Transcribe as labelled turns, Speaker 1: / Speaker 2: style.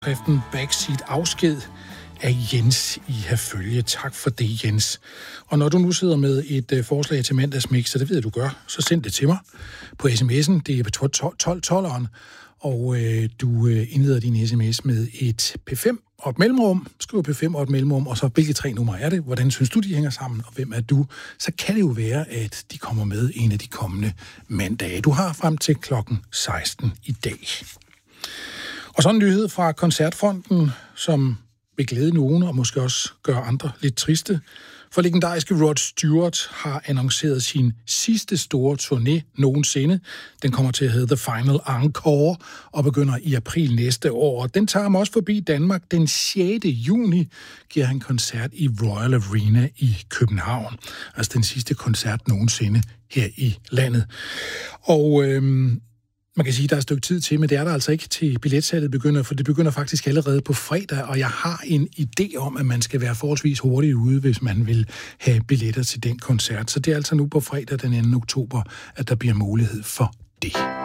Speaker 1: Skriften Backseat afsked af Jens i Herfølge. Tak for det, Jens. Og når du nu sidder med et forslag til mandagsmix, så det ved jeg, du gør, så send det til mig på sms'en. Det er på 1212'eren, og du indleder din sms med et P5 og et mellemrum. Skriv P5 og et mellemrum, og så hvilke 3 numre er det? Hvordan synes du, de hænger sammen, og hvem er du? Så kan det jo være, at de kommer med en af de kommende mandage. Du har frem til klokken 16 i dag. Og så en nyhed fra Koncertfonden, som vil glæde nogen og måske også gøre andre lidt triste. For legendariske Rod Stewart har annonceret sin sidste store turné nogensinde. Den kommer til at hedde The Final Encore og begynder i april næste år. Den tager ham også forbi Danmark. Den 6. juni giver han koncert i Royal Arena i København. Altså den sidste koncert nogensinde her i landet. Og man kan sige, at der er et stykke tid til, men det er der altså ikke til billetsalget begynder, for det begynder faktisk allerede på fredag, og jeg har en idé om, at man skal være forholdsvis hurtigt ude, hvis man vil have billetter til den koncert. Så det er altså nu på fredag den 2. oktober, at der bliver mulighed for det.